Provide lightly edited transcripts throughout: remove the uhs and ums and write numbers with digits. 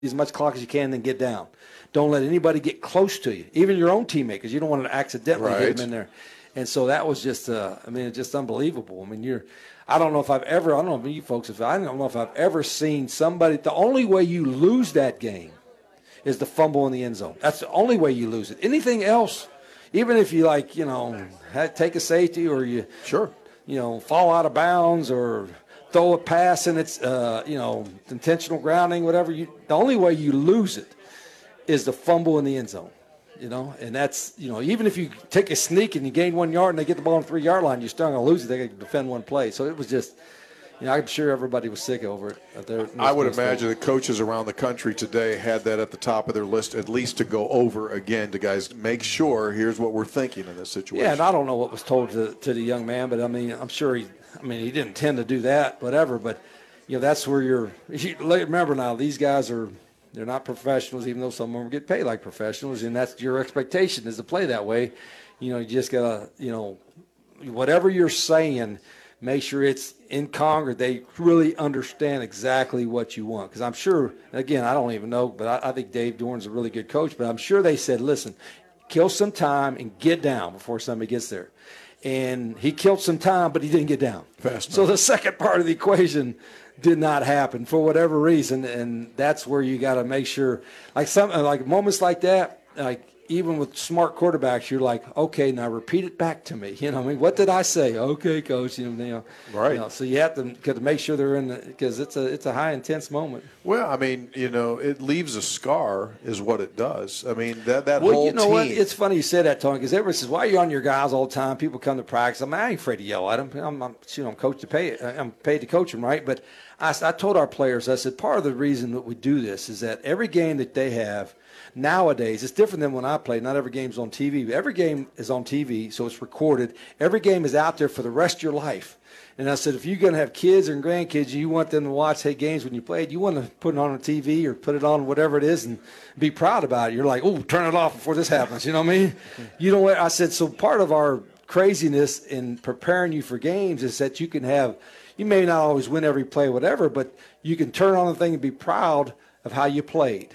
as much clock as you can, then get down. Don't let anybody get close to you, even your own teammate, because you don't want to accidentally get them in there. And so that was just, it's just unbelievable. I don't know if I've ever, I don't know if you folks, I don't know if I've ever seen somebody, the only way you lose that game is the fumble in the end zone. That's the only way you lose it. Anything else, even if you take a safety or you fall out of bounds or throw a pass and it's, intentional grounding, whatever, the only way you lose it is the fumble in the end zone. And that's, even if you take a sneak and you gain 1 yard and they get the ball on the 3-yard line, you're still going to lose it. They can defend one play. So it was just, I'm sure everybody was sick over it. I would imagine that coaches around the country today had that at the top of their list, at least to go over again to guys, make sure here's what we're thinking in this situation. Yeah, and I don't know what was told to the young man, but I'm sure he didn't intend to do that, whatever. But, that's where remember now, these guys they're not professionals, even though some of them get paid like professionals, and that's your expectation is to play that way. You just got to, whatever you're saying, make sure it's in Congress. They really understand exactly what you want. Because I'm sure, again, I don't even know, but I think Dave Doran's a really good coach, but I'm sure they said, listen, kill some time and get down before somebody gets there. And he killed some time, but he didn't get down. So the second part of the equation did not happen for whatever reason, and that's where you got to make sure, like moments like that, like even with smart quarterbacks, you're like, okay, now repeat it back to me. What did I say? Okay, coach. Right. So you have to make sure they're in because it's a high intense moment. Well, it leaves a scar, is what it does. That well, whole you know team. What? It's funny you said that, Tony, because everyone says, "Why are you on your guys all the time?" People come to practice. I ain't afraid to yell at them. I'm coached to pay. I'm paid to coach them, right? But I told our players, I said, part of the reason that we do this is that every game that they have nowadays, it's different than when I played. Not every game's on TV. Every game is on TV, so it's recorded. Every game is out there for the rest of your life. And I said, if you're going to have kids and grandkids and you want them to watch games when you played, you want to put it on TV or put it on whatever it is and be proud about it. You're like, oh, turn it off before this happens. You know what I mean? I said, so part of our craziness in preparing you for games is that you can have – you may not always win every play, whatever, but you can turn on the thing and be proud of how you played,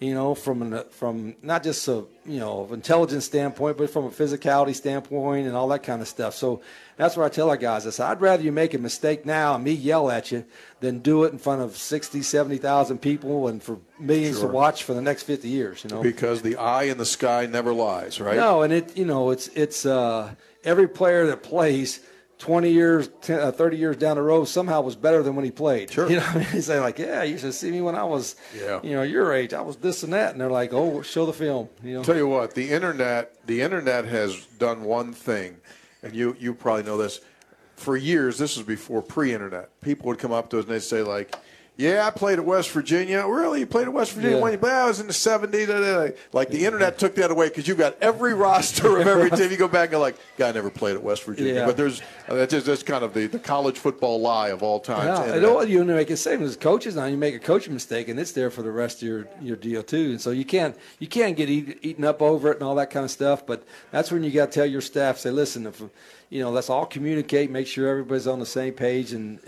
from not just of intelligence standpoint, but from a physicality standpoint and all that kind of stuff. So that's what I tell our guys. I said, I'd rather you make a mistake now and me yell at you than do it in front of 60, 70,000 people and for millions to watch for the next 50 years. Because the eye in the sky never lies, right? No, and it's every player that plays 20 years, 30 years down the road somehow was better than when he played. Sure. He's like, yeah, you should see me when I was, your age. I was this and that. And they're like, oh, show the film. Tell you what, the internet has done one thing, and you probably know this. For years, this was before pre-internet, people would come up to us and they'd say, like, yeah, I played at West Virginia. Really? You played at West Virginia? When I was in the 70s. Like, the internet took that away because you've got every roster of every team. You go back and you're like, guy never played at West Virginia. Yeah. But that's kind of the college football lie of all time. Yeah, you make it same as coaches now. You make a coaching mistake, and it's there for the rest of your deal too. And so you can't get eaten up over it and all that kind of stuff. But that's when you got to tell your staff, say, listen, if let's all communicate, make sure everybody's on the same page, and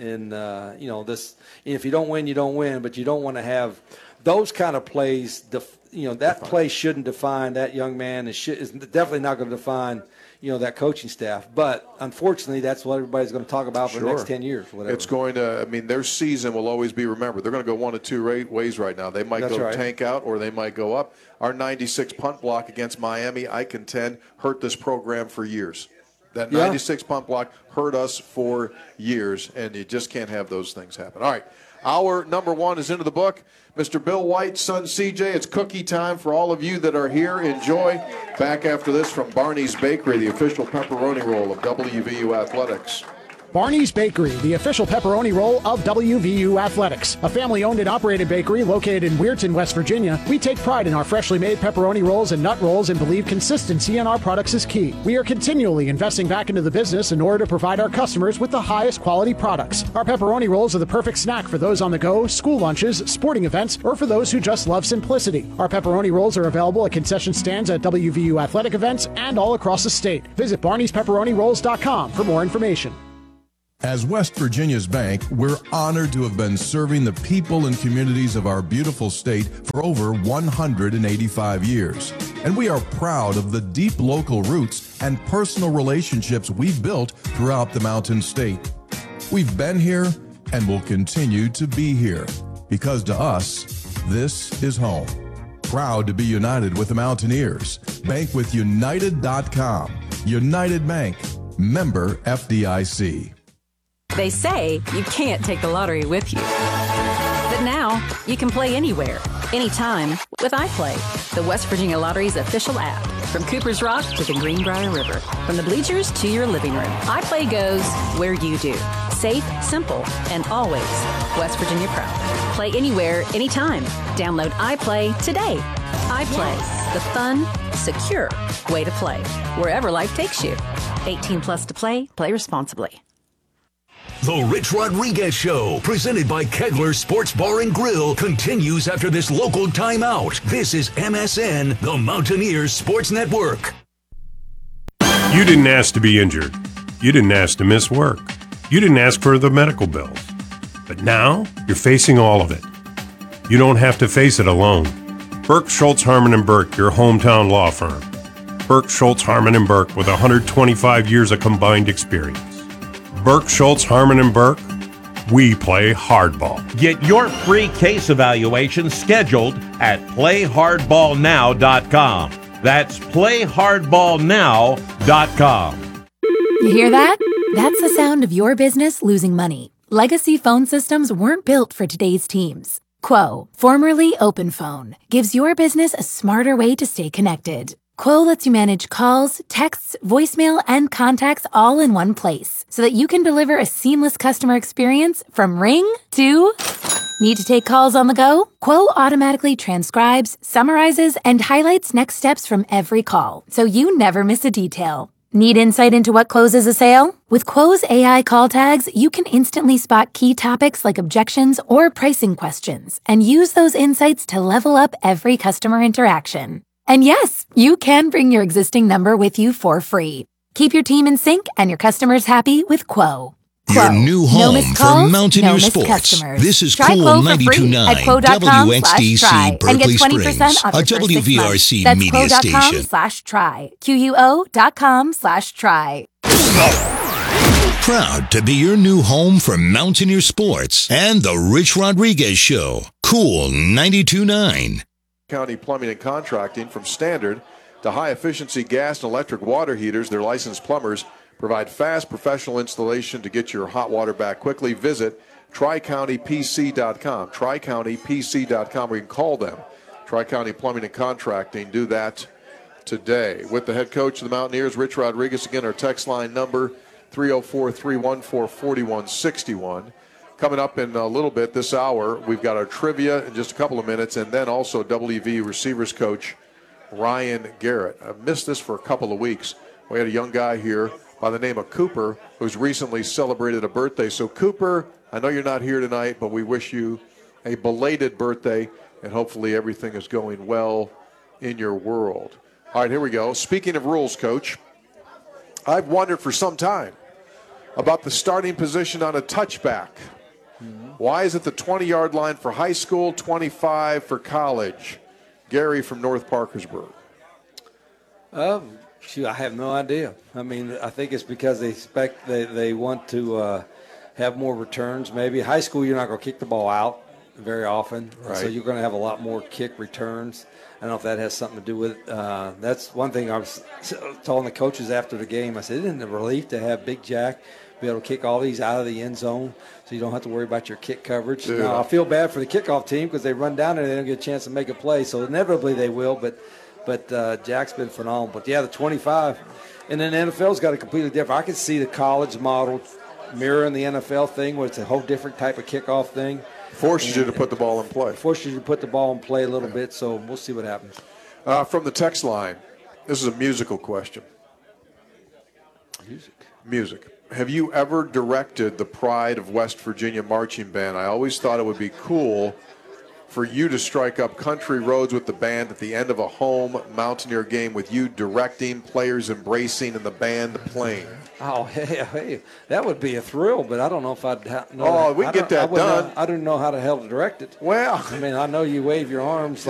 this. If you don't win, you don't win, but you don't want to have those kind of plays. That play shouldn't define that young man. Is definitely not going to define that coaching staff. But unfortunately, that's what everybody's going to talk about for the next 10 years. Whatever. It's going to. Their season will always be remembered. They're going to go one of two ways right now. They might tank out, or they might go up. Our 96 punt block against Miami, I contend, hurt this program for years. That 96 punt block hurt us for years, and you just can't have those things happen. All right, our number one is into the book. Mr. Bill White, son CJ, it's cookie time for all of you that are here. Enjoy. Back after this from Barney's Bakery, the official pepperoni roll of WVU Athletics. Barney's Bakery, the official pepperoni roll of WVU Athletics. A family-owned and operated bakery located in Weirton, West Virginia. We take pride in our freshly made pepperoni rolls and nut rolls and believe consistency in our products is key. We are continually investing back into the business in order to provide our customers with the highest quality products. Our pepperoni rolls are the perfect snack for those on the go, school lunches, sporting events, or for those who just love simplicity. Our pepperoni rolls are available at concession stands at WVU athletic events and all across the state. Visit Barney'sPepperoniRolls.com for more information. As West Virginia's bank, we're honored to have been serving the people and communities of our beautiful state for over 185 years. And we are proud of the deep local roots and personal relationships we've built throughout the Mountain State. We've been here and will continue to be here because to us, this is home. Proud to be united with the Mountaineers. Bank with United.com. United Bank. Member FDIC. They say you can't take the lottery with you. But now, you can play anywhere, anytime with iPlay, the West Virginia Lottery's official app. From Cooper's Rock to the Greenbrier River, from the bleachers to your living room, iPlay goes where you do. Safe, simple, and always West Virginia proud. Play anywhere, anytime. Download iPlay today. iPlay, the fun, secure way to play, wherever life takes you. 18 plus to play. Play responsibly. The Rich Rodriguez Show, presented by Kegler Sports Bar and Grill, continues after this local timeout. This is MSN, the Mountaineers Sports Network. You didn't ask to be injured. You didn't ask to miss work. You didn't ask for the medical bills. But now, you're facing all of it. You don't have to face it alone. Burke, Schultz, Harmon & Burke, your hometown law firm. Burke, Schultz, Harmon & Burke with 125 years of combined experience. Burke, Schultz, Harmon & Burke, we play hardball. Get your free case evaluation scheduled at playhardballnow.com. That's playhardballnow.com. You hear that? That's the sound of your business losing money. Legacy phone systems weren't built for today's teams. Quo, formerly OpenPhone, gives your business a smarter way to stay connected. Quo lets you manage calls, texts, voicemail, and contacts all in one place so that you can deliver a seamless customer experience from ring to... Need to take calls on the go? Quo automatically transcribes, summarizes, and highlights next steps from every call, so you never miss a detail. Need insight into what closes a sale? With Quo's AI call tags, you can instantly spot key topics like objections or pricing questions and use those insights to level up every customer interaction. And yes, you can bring your existing number with you for free. Keep your team in sync and your customers happy with Quo. Your new home for Mountaineer Sports. This is Cool 92.9 WXDC Berkeley Springs, a WVRC media station. /try. QUO.com/try. Proud to be your new home for Mountaineer Sports and the Rich Rodriguez Show. Cool 92.9. County Plumbing and Contracting, from standard to high-efficiency gas and electric water heaters, their licensed plumbers provide fast professional installation to get your hot water back quickly. Visit TriCountyPC.com. TriCountyPC.com, or you can call them. Tri-County Plumbing and Contracting. Do that today. With the head coach of the Mountaineers, Rich Rodriguez. Again, our text line number, 304-314-4161. Coming up in a little bit this hour, we've got our trivia in just a couple of minutes, and then also WV receivers coach Ryan Garrett. I've missed this for a couple of weeks. We had a young guy here by the name of Cooper who's recently celebrated a birthday. So, Cooper, I know you're not here tonight, but we wish you a belated birthday, and hopefully everything is going well in your world. All right, here we go. Speaking of rules, Coach, I've wondered for some time about the starting position on a touchback. Why is it the 20-yard line for high school, 25 for college? Gary from North Parkersburg. Shoot, I have no idea. I mean, I think it's because they want to have more returns. Maybe high school, you're not going to kick the ball out very often, right. So you're going to have a lot more kick returns. I don't know if that has something to do with it. That's one thing I was telling the coaches after the game. I said, isn't it a relief to have Big Jack be able to kick all these out of the end zone so you don't have to worry about your kick coverage? Now, I feel bad for the kickoff team because they run down there and they don't get a chance to make a play. So inevitably they will, but Jack's been phenomenal. But, yeah, the 25. And then the NFL's got a completely different. I can see the college model mirroring the NFL thing where it's a whole different type of kickoff thing. Forces you to put the ball in play. Forces you to put the ball in play a little bit, so we'll see what happens. From the text line, this is a musical question. Music. Have you ever directed the Pride of West Virginia marching band? I always thought it would be cool for you to strike up Country Roads with the band at the end of a home Mountaineer game with you directing, players embracing, and the band playing. Oh, hey, that would be a thrill, but I don't know if I'd know. Oh, we can get that done. I don't know how to hell to direct it. Well, I mean, I know you wave your arms